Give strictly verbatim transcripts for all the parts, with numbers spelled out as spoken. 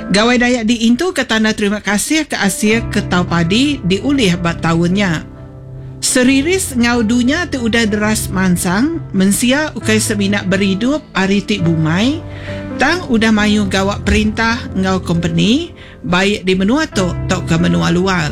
Gawai Dayak di Intu ke tanda terima kasih ke Asia Ketau Padi diulih bat tahunnya. Seriris ngau dunya tu udah deras mansang, mensia ukai seminak berhidup ari ti bumai, tang udah mayu gawak perintah ngau company, baik di menua tu, tok ke menua luar.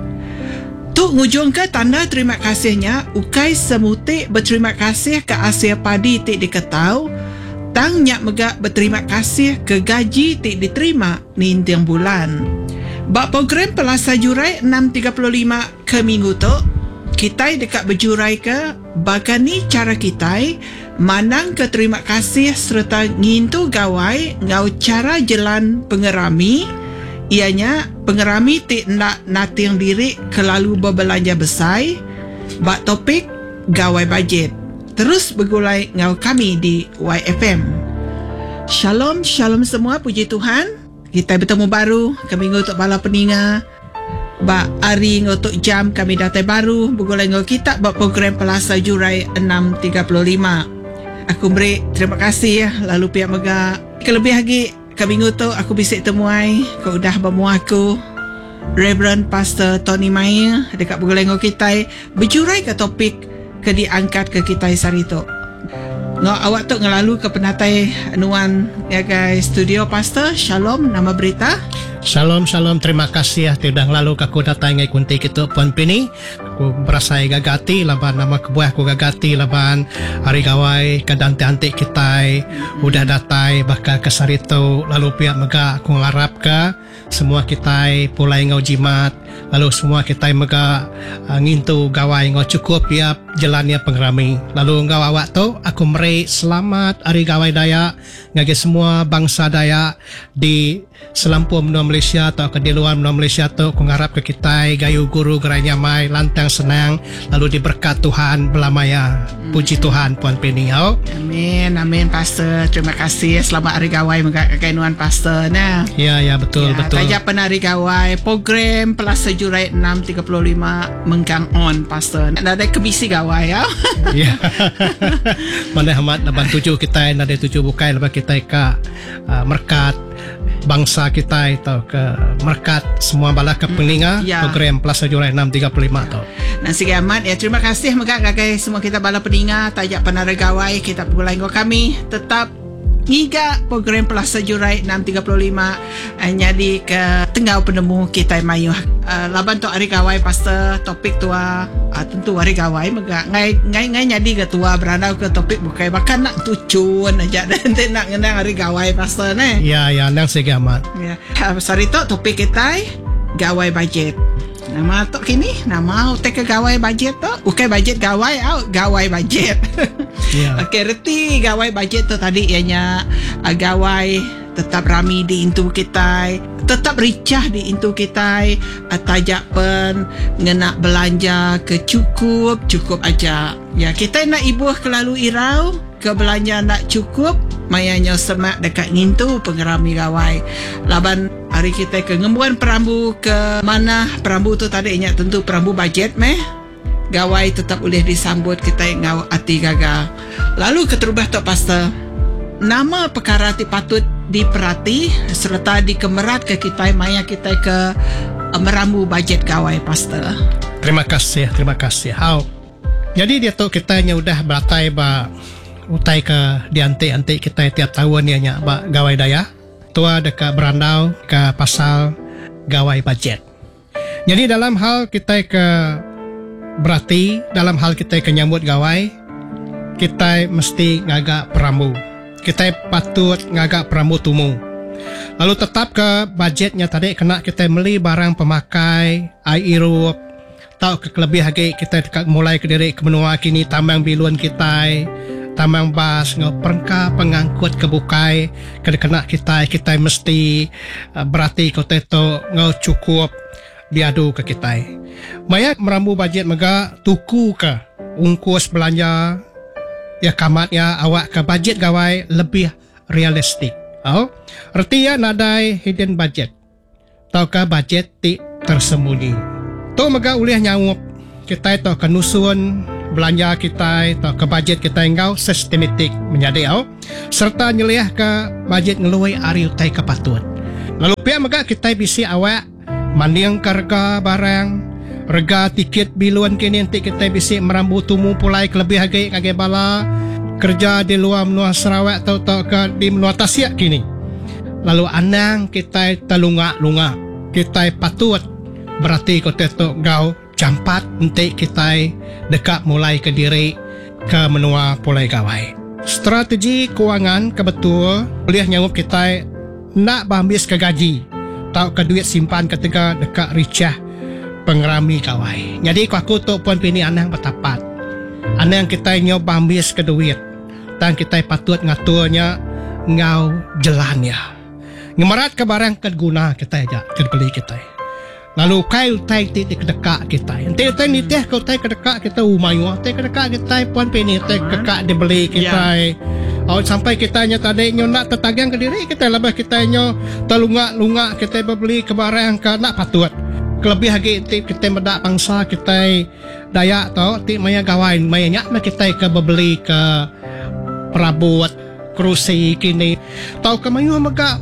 Tu ngujung ke tanda terima kasihnya, ukai semutik berterima kasih ke Asia Padi ti diketau, tang nyak megak berterima kasih ke gaji ti diterima ni intiang bulan. Bak program pelasa jurai enam tiga puluh lima ke minggu tu, kita dekat berjurai ke bagani cara kita manang ke terima kasih serta ngintu gawai ngau cara jalan pengerami, ianya pengerami ti nak nating diri kelalu berbelanja besar. Bak topik gawai bajet terus bergulai ngau kami di Y F M. Shalom, shalom semua, puji Tuhan. Kita bertemu baru ke minggu untuk bala peninga. Ba hari untuk jam kami datang baru bergulai ngau kita buat program pelasa jurai enam tiga puluh lima. Aku beri terima kasih ya lalu pihak mega. Kelebih lagi ke minggu tu aku bisik temuai kau udah bermu aku Reverend Pastor Tony Maya dekat bergulai ngau kita berjurai ke topik ke diangkat ke kita hari tu. Ngau awak tu ngelalu ke penatai anuan ya guys studio Pastor. Shalom, nama berita. Shalom, shalom. Terima kasih ya. Tidak lalu aku datang ngai kunti kita Puan Pini. Aku berasa gagati laban nama kebuah aku gagati laban hari gawai kadante-ante kita udah datai bakal ke sarito lalu pihak mega aku ngarap ke semua kita pulai ngau jimat lalu semua kita mega uh, ngintu gawai ngau cukup ya jalannya pengerami lalu ngau awak tu aku meri selamat hari gawai Dayak ngagi semua bangsa Dayak di selampur menua Malaysia atau ke di luar menua Malaysia tu aku ngarap ke kita gayu guru gerai nyamai lantang senang lalu diberkat Tuhan belamaya. Puji Tuhan Puan Penny. Amin, amin Pastor. Terima kasih. Selamat hari gawai kekainuan Pastor nah. Ya, ya betul, ya, betul. Tajak penari gawai program pelasa jurai enam tiga puluh lima mengkang on Pastor. Ada kebisi gawai ya. Ya. Mana amat laban tujuh kita ada tujuh bukai lepas kita ke uh, merkat bangsa kita itu ke merkat semua bala ke peninga hmm, ya. Program pelasa jurai enam tiga puluh lima tu. Nasi amat ya, terima kasih megak gagai semua kita bala peninga tajak penara gawai kita pulai ngau kami tetap ngiga program pelasa jurai enam tiga puluh lima jadi ke tengah penemu kita mayu uh, laban tu hari gawai Pastor topik tua uh, tentu hari gawai megak ngai ngai ngai jadi ke tua berandau ke topik bukai bahkan nak tucun aja dan nak ngenang hari gawai Pastor ne. Ya ya nang segamat. Ya. Hari tu topik kita gawai bajet. Nama tu kini nama utek ke gawai bajet tu bukan bajet gawai au gawai bajet. Yeah. Okey reti gawai bajet tu tadi ianya uh, gawai tetap rami di intu kita, tetap ricah di intu kita, uh, tajak pen ngena belanja ke cukup cukup aja. Ya kita nak ibuh kelalu irau ke belanja nak cukup mayanya semak dekat ngintu pengerami gawai. Laban hari kita ke ngembuan perambu ke mana perambu tu tadi ingat tentu perambu bajet meh. Gawai tetap boleh disambut kita ngau hati gagal. Lalu keterubah Tok Pastor. Nama perkara ti patut diperhati serta dikemerat ke kita maya kita ke merambu bajet gawai Pastor. Terima kasih, terima kasih. How? Jadi dia tu kita nya udah beratai ba utai ke diantik-antik kita tiap tahun ya nya ba gawai Dayak. Tua dekat berandau ke pasal gawai bajet. Jadi dalam hal kita ke berarti dalam hal kita ke nyambut gawai kita mesti ngagak perambu. Kita patut ngagak perambu tumu. Lalu tetap ke bajetnya tadi kena kita beli barang pemakai, air irup, tahu ke kelebih lagi kita dekat mulai ke diri ke menua kini tambang biluan kita. Tamang bas ngau perangka pengangkut kebukai kena kena kita kita mesti uh, berarti kota itu ngau cukup diadu ke kita. Maya merambu bajet mega tuku ke ungkus belanja ya kamatnya awak ke bajet gawai lebih realistik. Oh, artinya nadai hidden budget. Tahu ke bajet ti tersembunyi. Tu mega ulih nyawup kita itu kenusun belanja kita atau ke bajet kita engkau sistematik menjadi au serta nyeliah ke bajet ngeluai ari utai kepatut. Lalu pihak mega kita bisi awak maniang karga barang, rega tiket biluan kini nanti kita bisi merambu tumu pulai kelebih hagi kage bala kerja di luar menua Sarawak atau tau ke di menua Tasik kini. Lalu anang kita talunga-lunga, kita patut berarti kota tu gau campat nanti kita dekat mulai ke diri ke menua pulai gawai. Strategi kewangan kebetul boleh nyanggup kita nak bahambis ke gaji tau ke duit simpan ketika dekat ricah pengerami kawai. Jadi aku tu puan pini anang bertapat. Anang kita nyo bahambis ke duit. Dan kita patut ngaturnya ngau jelannya. Ngemarat ke barang kedguna kita aja, kedbeli kita. Lalu kai utai ti kedekak kita. Nanti utai ni teh kau utai kedekak kita umayu. Utai kedekak kita puan pini utai kedekak dibeli kita. Oh, sampai kita nya tadi nyo nak tetagang ke diri kita lebih kita nyo talunga-lunga kita beli ke barang ke nak patut. Kelebih lagi ti kita medak bangsa kita daya tau ti maya gawai maya nyak na kita ke beli ke perabot kerusi kini. Tau ke mayu mega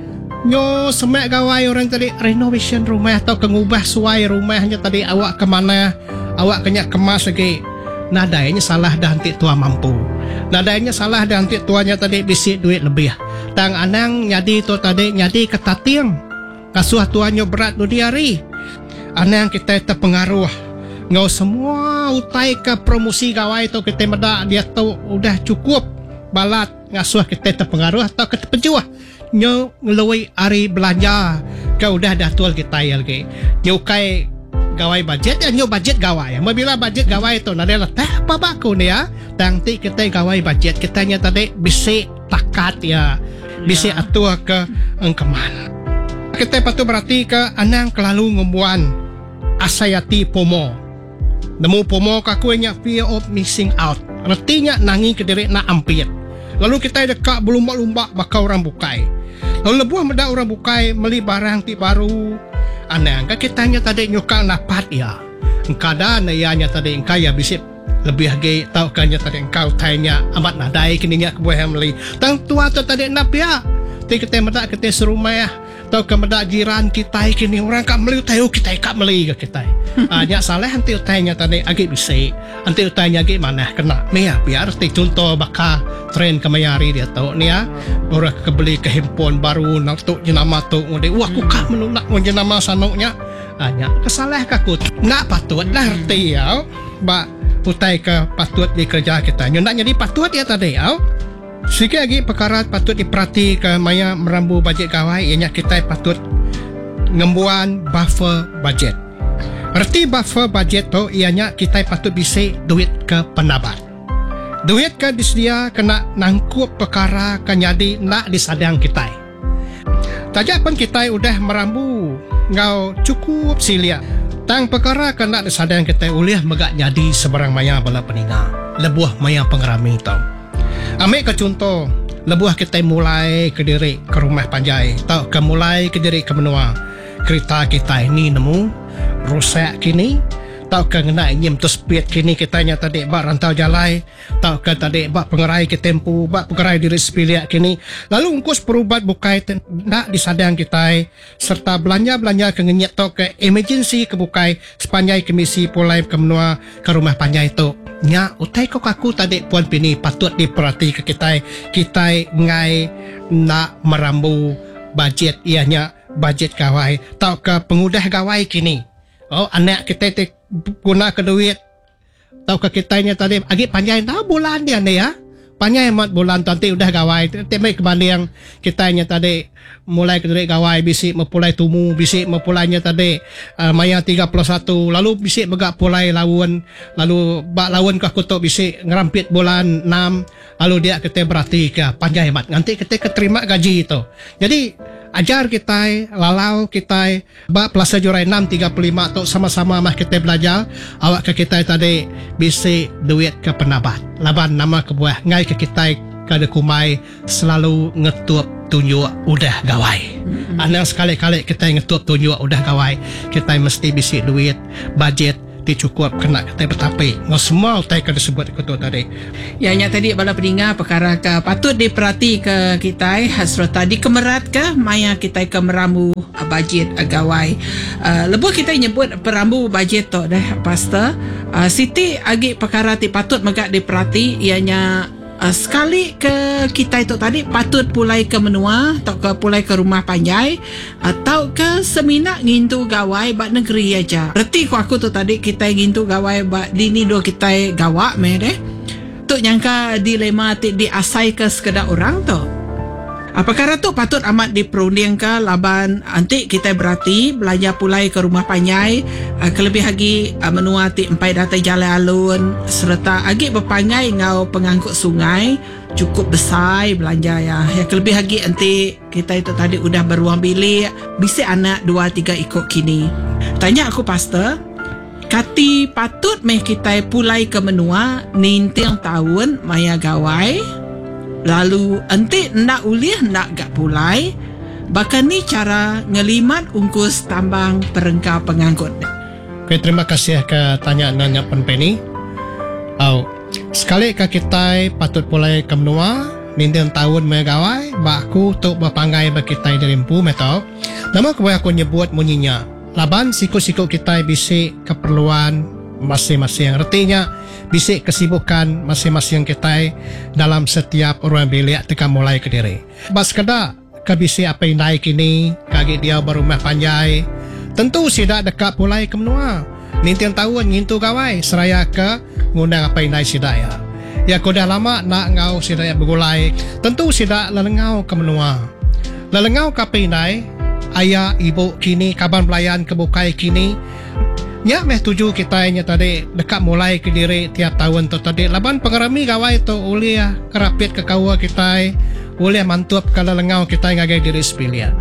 nyo semak gawai orang tadi renovation rumah atau kengubah suai rumahnya tadi awak ke mana awak kenyak kemas lagi. Nadanya salah dah nanti tua mampu. Nadanya salah dah nanti tuanya tadi bisi duit lebih. Tang anang nyadi tu tadi nyadi ketatiang. Kasuh tuanya berat du diari. Anang kita terpengaruh. Ngau semua utai ke promosi gawai tu kita medak dia tu udah cukup balat ngasuh kita terpengaruh atau kita penjuah. Nyo ngelui hari belanja kau udah dah tual kita lagi. Nyukai gawai budget ya nyo budget gawai. Apabila budget gawai tu nada teh apa baku ni ya. Tangti kita gawai budget kita nya tadi bisi takat ya. Bisi atur ke engkeman. Kita patut berarti ke anang kelalu ngumbuan asayati pomo. Nemu pomo kakunya fear of missing out. Artinya nangi ke diri nak ampir. Lalu kita dekat berlumba-lumba bakal orang bukai. Lalu lebuah meda orang bukai beli barang ti baru. Anang ka kitanya tadi nyukang napat ya. Engkada nayanya tadi engkau ya bisip lebih lagi tahu kanya tadi engkau tanya amat nadai kini nya kebuah meli. Tang tua tu tadi napia. Ti kita meda kita serumah ya. Tahu ke meda jiran kita kini orang kak meli tahu kita kak meli ke kita. Ah nya salah nanti tanya tadi agi bisik. Nanti tanya agi mana kena mea biar ti contoh baka tren kemayari dia tahu ni ya. Orang kebeli ke handphone baru nak tu jenama tu ngode wah aku kak menolak jenama sanoknya. Ah nya kesalah kakut. Nak patut lah arti ya. Ba utai ke patut di kerja kita. Nyo nak jadi patut ya tadi ya. Sikit lagi perkara patut diperhati ke maya merambu bajet gawai ianya kita patut ngembuan buffer budget. Erti buffer budget tu ianya kita patut bisik duit ke penabat. Duit ke disedia kena nangkup perkara kan jadi nak disadang kita. Tajak pun kita udah merambu ngau cukup silia. Tang perkara kena disadang kita ulih megak jadi sebarang maya bala peninga. Lebuah maya pengerami tau. Ambil ke contoh, lebuah kita mulai ke diri ke rumah panjai, tau ke mulai ke diri ke menua. Kereta kita ini nemu rusak kini, tau ke ngena nyim tu speed kini kita nya tadi bak rantau jalai, tau ke tadi bak pengerai ke tempu, bak pengerai diri sepiliak kini. Lalu ungkus perubat bukai nak disadang kita serta belanja-belanja ke ngenyat tau ke emergency ke bukai sepanjai kemisi pulai ke menua ke rumah panjai tu. Nya utai kau kaku tadi puan pini patut diperhati ke kita kita ngai nak merambu budget ianya budget gawai tau ke pengudah gawai kini. Oh anak kita te guna ke duit tau ke kitanya tadi agi panjang dah bulan dia ni ya. Panjang mat bulan nanti udah gawai temai kebanding kitanya tadi mulai ke duit gawai bisik mempulai tumu bisik mempulainya tadi uh, maya tiga puluh satu lalu bisik begak pulai lawan lalu bak lawan ke kutuk bisik ngerampit bulan enam lalu dia kita berarti ke panjang mat nanti kita keterima gaji itu. Jadi ajar kita lalau kita bak pelasa jurai enam tiga puluh lima tu sama-sama mah kita belajar awak ke kita tadi bisik duit ke penabat laban nama kebuah ngai ke kita kada kumai selalu ngetup tunjuk udah gawai. Mm-hmm. Anang sekali-kali kita ngetup tunjuk udah gawai kita mesti bisik duit budget ti cukup kena kita bertapi. Ngau semua utai ka disebut ikut tadi. Ya, nya tadi bala pendengar perkara ke patut diperhati ke kita hasrat tadi kemerat ke maya kita ke merambu uh, bajet uh, gawai. Uh, lebuh kita nyebut perambu bajet tu dah pastor. Uh, Siti agi perkara ti patut megak diperhati ianya Uh, sekali ke kita itu tadi patut pulai ke menua atau ke pulai ke rumah panjai atau ke seminak ngintu gawai bak negeri aja. Berarti ku aku tu tadi kita ngintu gawai bak dini do kita gawak meh deh. Tu nyangka dilema ti diasai ke sekedar orang tu. Apa perkara tu patut amat diperunding ke laban anti kita berarti belanja pulai ke rumah panjai uh, kelebih lagi uh, menua ti empai datai jalan alun serta agi berpangai ngau pengangkut sungai cukup besar belanja ya. Ya kelebih lagi anti kita itu tadi udah beruang bilik bisik anak dua tiga ikut kini. Tanya aku pastor, kati patut meh kita pulai ke menua nintiang tahun maya gawai lalu enti nak uliah nak gak pulai bahkan ni cara ngelimat ungkus tambang perengkau pengangkut. Okay, terima kasih ke tanya nanya penpeni. Oh, sekali ke kita patut pulai ke menua nintiang tahun megawai baku tu berpanggai bagi kita dari empu metau. Nama aku aku nyebut munyinya laban siku-siku kita bisik keperluan masing-masing. Artinya bisik kesibukan masing-masing kita dalam setiap orang bilik tekan mulai ke diri. Bas kada ke bisik apa yang naik ini kaki dia berumah panjai. Tentu sidak dekat pulai ke menua. Nintian tahun ngintu gawai seraya ke ngundang apa yang naik sidak ya. Ya kuda lama nak ngau sidak ya bergulai. Tentu sidak lelengau ke menua. Lelengau ke apa yang naik ayah ibu kini kaban pelayan kebukai kini. Ya meh tuju kita nya tadi dekat mulai ke diri tiap tahun tu tadi laban pengerami gawai tu uliah kerapit ke kawa kita uliah mantup kalau lengau kita ngagai diri sepilia.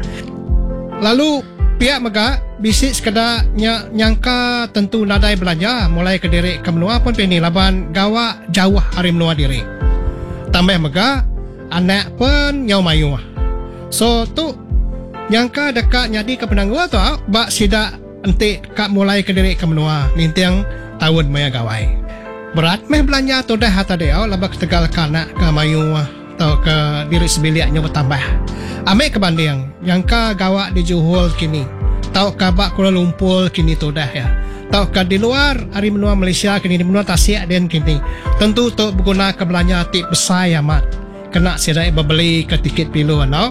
Lalu pihak mega bisik sekedar ny- nyangka tentu nadai belanja mulai ke diri ke menua pun pini laban gawa jauh hari menua diri. Tambah mega anak pun nyau mayu. So tu nyangka dekat nyadi ke penangguh tu bak sidak enti kak mulai ke diri ke menua nintiang tahun maya gawai. Berat meh belanja tu dah hata dia labak tegal kanak ke mayu atau ke diri sebiliaknya bertambah. Ame ke banding yang ka gawak di Johor kini. Tau ka bak Kuala Lumpur kini tu dah ya. Tau ka di luar hari menua Malaysia kini di menua Tasik dan kini. Tentu tu berguna ke belanja tip besar amat. Kena sedai berbeli ke tiket pilu no.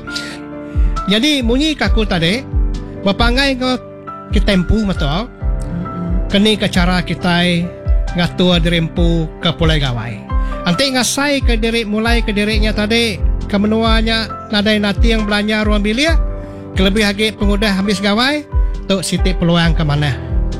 Jadi munyi kaku tadi berpangai ke kita empu matau kini ke cara kita ngatur diri empu ke pulai gawai nanti ngasai ke diri mulai ke dirinya tadi ke menuanya nadai nanti yang belanja ruang bilik kelebih lagi pengudah habis gawai tu siti peluang ke mana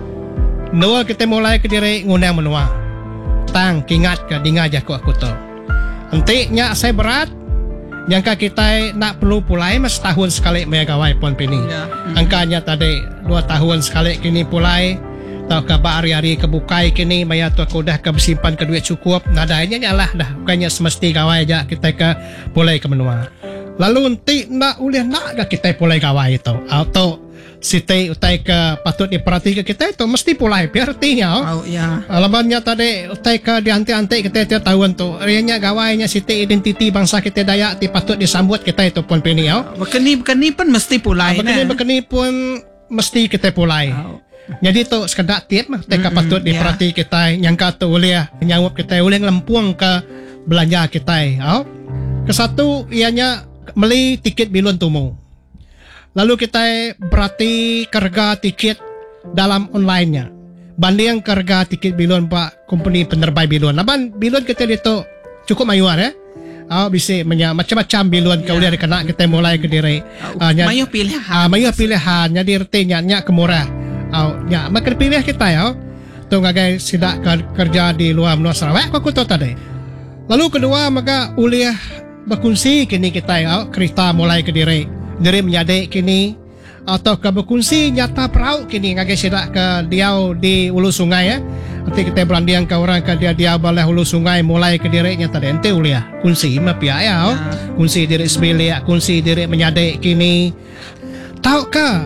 nua kita mulai ke diri ngundang menua tang kingat ke dinga jaku aku tu nanti nya saya berat Nyangka kita nak perlu pulai mas tahun sekali maya gawai pun pini. Ya. Angkanya tadi dua tahun sekali kini pulai. Tau kaba hari-hari kebukai kini maya tu aku dah kebersimpan ke duit cukup. Nadanya nyalah dah. Bukannya semesti gawai aja kita ke pulai ke menua. Lalu nanti nak ulih nak ke kita pulai gawai itu. Atau siti utai ke patut diperhati ke kita itu mesti pulai biar artinya oh ya alamannya tadi utai ke dianti-anti kita tiap tahun tu rianya gawainya siti identiti bangsa kita Dayak ti patut disambut kita itu pun pini oh berkeni-berkeni pun mesti pulai berkeni-berkeni pun mesti kita pulai oh. Jadi tu sekedar tip mah teka mm-hmm, patut diperhati yeah. Kita nyangka tu boleh nyawap kita boleh ngelempuang ke belanja kita oh kesatu ianya beli tiket bilun tumu. Lalu kita berarti harga tiket dalam online-nya. Banding harga tiket bilon pak company penerbang bilon. Laban bilon kita itu cukup mayuar ya. Oh bisa menya macam-macam bilon kau lihat kena kita mulai ke diri. Uh, uh, mayu pilihan. Ah uh, mayu pilihan. Jadi artinya nya kemurah. Oh nya makan pilih kita ya. Tu ngagai sidak kerja di luar menua Sarawak aku tu tadi. Lalu kedua maka uliah berkongsi kini kita ya kereta mulai ke diri. Diri menjadi kini atau ke berkongsi nyata perahu kini ngagai sidak ke diau di ulu sungai ya. Nanti kita beranding ke orang ke dia dia balai ulu sungai mulai ke dirinya tadi ente uliah kongsi mah pia ya oh. Kongsi diri sebelia kongsi diri menjadi kini tahu ke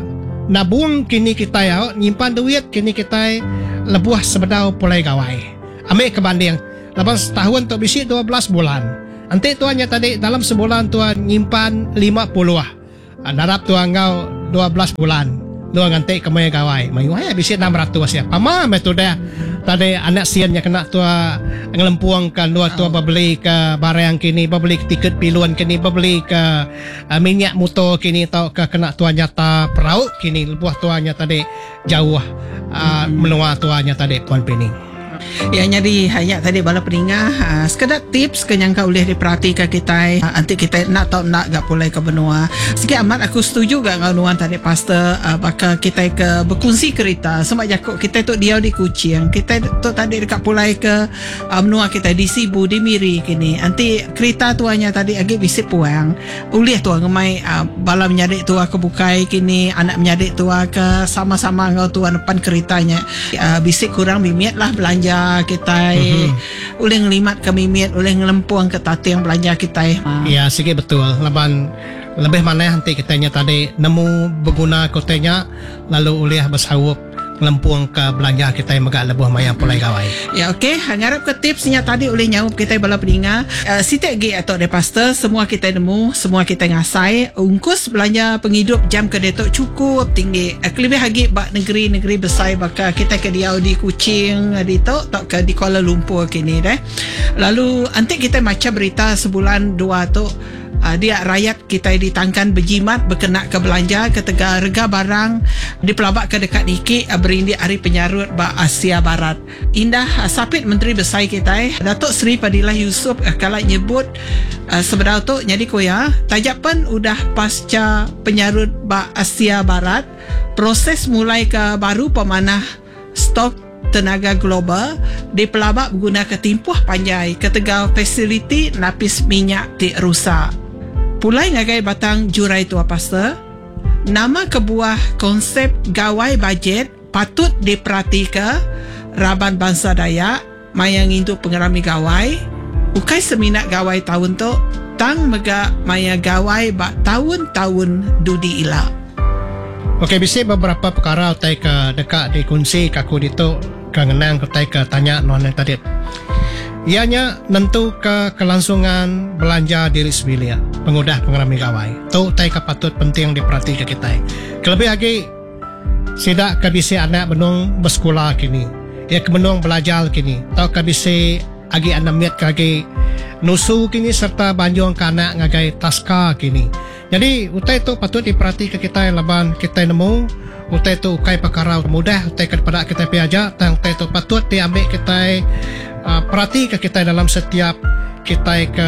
nabung kini kita ya nyimpan duit kini kita lebuh sebedau pulai gawai. Ambil kebanding lepas setahun tu bisi dua belas bulan. Nanti tuannya tadi dalam sebulan tuan nyimpan lima puluh ah. Darab tuan ngau dua belas bulan. Dua nganti ke maya gawai. Mayu ya bisi enam ratus ya. Pama metode tadi anak siannya kena tua ngelempuang kan dua tua beli ke barang kini, beli tiket piluan kini, beli ke uh, minyak motor kini tau ke kena tua nyata perahu kini lebuah tuanya tadi jauh uh, mm-hmm. menua tuanya tadi Puan Pening. Ya jadi hanya tadi bala peningah uh, sekedar tips kenyangka boleh diperhatikan kita uh, nanti kita nak tahu nak gak pulai ke benua. Sikit amat aku setuju gak dengan nuan tadi pastor uh, bakal kita ke berkongsi kereta semak jakok kita tu dia di Kuching kita tu tadi dekat pulai ke uh, benua kita di Sibu di Miri kini nanti kereta tuanya tadi agak bisip puang ulih tu ngemai uh, bala menyadik tu ke bukai kini anak menyadik tu ke sama-sama ngau tuan depan keretanya uh, bisip kurang mimiat lah belanja kita uh-huh. Oleh ngelimat ke mimit oleh ngelempuang ke tati yang belanja kita uh. Ya sikit betul laban lebih mana nanti kitanya tadi nemu berguna kotanya lalu oleh bersawup ngelempuang ke belanja kita yang megak lebuh maya pulai gawai. Ya okey, ngarap ke tipsnya tadi oleh nyaup kita bala peninga uh, sitek gi atau de pastor semua kita nemu semua kita ngasai ungkus belanja penghidup jam ke detok cukup tinggi uh, lebih lagi bak negeri-negeri besar bakal kita ke diau di Kuching di tok tok ke di Kuala Lumpur kini deh. Lalu nanti kita macam berita sebulan dua tu Uh, dia rakyat kita ditangkan berjimat berkenak ke belanja ke tega rega barang dipelabak ke dekat dikit uh, berindi hari penyarut ba Asia Barat. Indah uh, sapit Menteri Besar kita eh, Datuk Seri Fadilah Yusof uh, kalau nyebut uh, sebenarnya tu jadi koya tajapan udah pasca penyarut ba Asia Barat proses mulai ke baru pemanah stok tenaga global dipelabak guna ketimpuh panjai ketega fasiliti napis minyak ti rusak. Pulai ngagai batang jurai tua pastor, nama kebuah konsep gawai bajet patut diperhatikan Raban Bangsa Dayak mayang itu pengerami gawai ukai seminat gawai tahun tu tang mega maya gawai bak tahun-tahun dudi ila. Okey, bisa beberapa perkara utai ke dekat dikunci kaku dito kengenang utai ke tanya non tadi. Ianya nentu ke kelangsungan belanja diri sendiri pengudah pengerami gawai. Tu utai ke patut penting diperhatikan kita. Kelebih lagi sidak ke bisa anak benung bersekolah kini. Ya ke benung belajar kini. Tau ke bisa agi anak miat kagi nusu kini serta banjong ke anak ngagai taska kini. Jadi utai tu patut diperhatikan kita laban kita nemu utai tu ukai perkara mudah utai kepada kita piaja tang utai tu patut diambil kita uh, perhatikan kita dalam setiap kita ke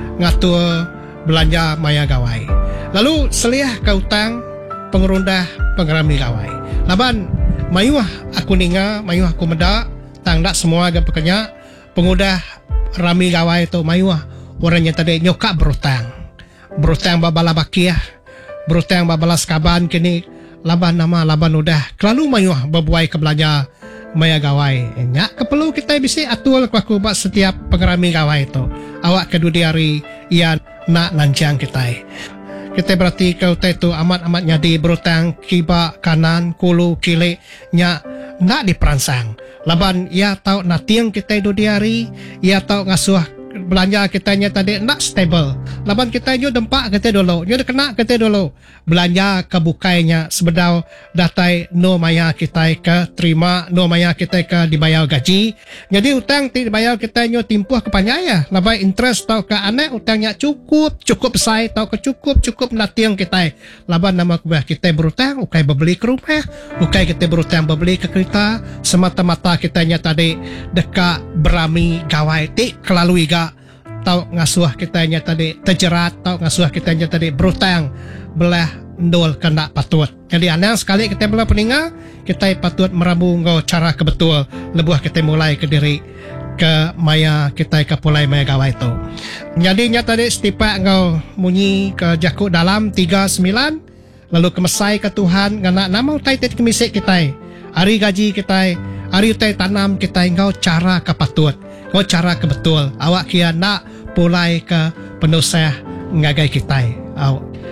ngatur belanja maya gawai. Lalu seliah ke utang pengerundah pengerami gawai. Laban mayuah aku ninga mayuah aku meda tang dak semua agak pekerja pengudah rami gawai tu mayuah orangnya tadi nyokak berutang. Berutang babala bakiah, berutang babala skaban kini laban nama laban udah kelalu mayuah berbuai ke belanja maya gawai. Nyak keperlu kita bisa atur aku buat setiap pengerami gawai itu. Awak kedua hari ia nak lancang kita. Kita berarti kau itu amat-amat nyadi berutang kiba kanan kulu kile nyak nak diperansang. Laban ia tahu natiang kita dua hari, ia tahu ngasuh belanja kita nya tadi nak stable. Laban kita nyo dempak kita dulu, nyo kena kita dulu. Belanja ke bukainya sebedau datai no maya kita ke terima, no maya kita ke dibayar gaji. Jadi utang ti dibayar kita nyo timpuh ke panjaya. Labai interest tau ke anak utangnya cukup, cukup besar tau ke cukup, cukup natiang kita. Laban nama kubah kita berutang, ukai beli ke rumah, ukai kita berutang beli ke kereta, semata-mata kita nya tadi dekat berami gawai ti kelalui ga tau ngasuh kitanya tadi terjerat tau ngasuh kitanya tadi berutang belah ndol kena patut. Jadi anak sekali kita belah peninga kita patut meramu ngau cara kebetul lebuh kita mulai ke diri ke maya kita ke pulai maya gawai itu. Jadi nya tadi setipak ngau munyi ke jakuk dalam tiga sembilan lalu kemesai ke Tuhan ngana nama utai tet kemisik kita hari gaji kita hari utai tanam kita ngau cara kepatut ngau cara kebetul awak kia nak pulai ke penusah ngagai kita. Awak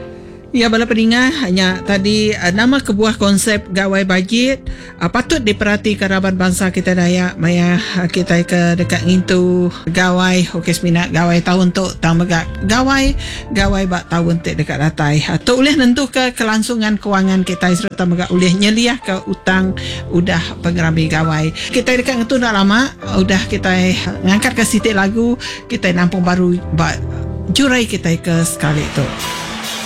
Ya, bala pendengar, hanya tadi uh, nama kebuah konsep gawai bajet uh, patut diperhati kerabat bangsa kita Dayak maya uh, kita ke dekat ngintu gawai okey seminat gawai tahun tu tang megak gawai gawai bak tahun tu dekat datai uh, tu boleh nentu ke kelangsungan kewangan kita serta megak boleh nyeliah ke utang udah pengerambi gawai kita dekat ngintu dah lama uh, udah kita uh, ngangkat ke sitik lagu kita nampung baru bak jurai kita ke sekali tu.